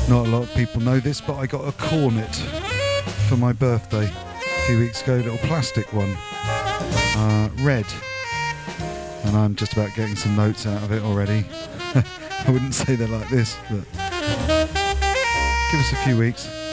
Not a lot of people know this, but I got a cornet for my birthday a few weeks ago, a little plastic one, red, and I'm just about getting some notes out of it already. I wouldn't say they're like this, but give us a few weeks.